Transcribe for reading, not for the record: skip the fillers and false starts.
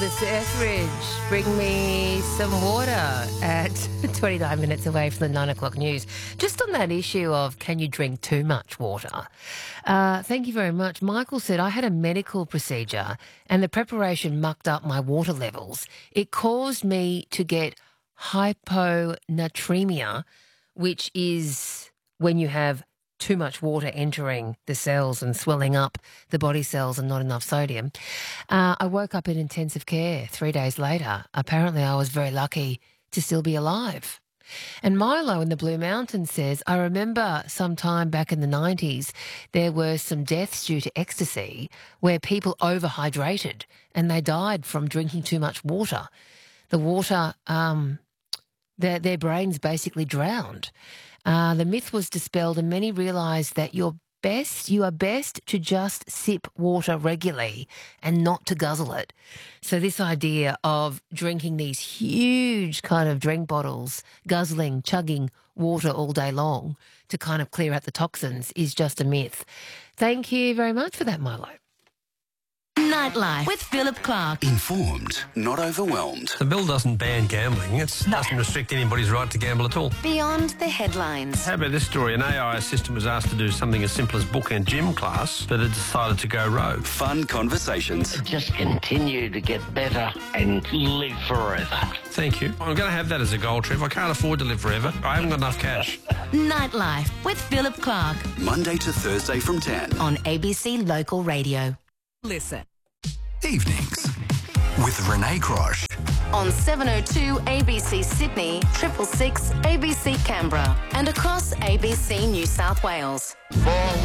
Melissa Etheridge, bring me some water at 29 minutes away from the 9 o'clock news. Just on that issue of can you drink too much water? Thank you very much. Michael said, I had a medical procedure and the preparation mucked up my water levels. It caused me to get hyponatremia, which is when you have too much water entering the cells and swelling up the body cells and not enough sodium. I woke up in intensive care 3 days later. Apparently I was very lucky to still be alive. And Milo in the Blue Mountains says, I remember sometime back in the 90s, there were some deaths due to ecstasy where people overhydrated and they died from drinking too much water. The water, their brains basically drowned. The myth was dispelled and many realised that you are best to just sip water regularly and not to guzzle it. So this idea of drinking these huge kind of drink bottles, guzzling, chugging water all day long to kind of clear out the toxins is just a myth. Thank you very much for that, Milo. Nightlife with Philip Clark. Informed, not overwhelmed. The bill doesn't ban gambling. It doesn't restrict anybody's right to gamble at all. Beyond the headlines. How about this story? An AI assistant was asked to do something as simple as book a gym class, but it decided to go rogue. Fun conversations. Just continue to get better and live forever. Thank you. I'm going to have that as a goal, Trev. I can't afford to live forever. I haven't got enough cash. Nightlife with Philip Clark. Monday to Thursday from 10. On ABC Local Radio. Listen. Evenings with Renee Crosh. On 702 ABC Sydney, 666 ABC Canberra, and across ABC New South Wales.